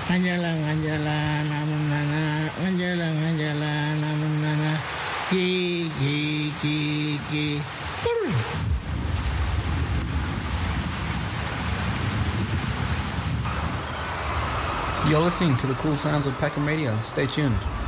Anjala anjala namunana anjala namunana ki. You're listening to the cool sounds of Peckham Radio. Stay tuned.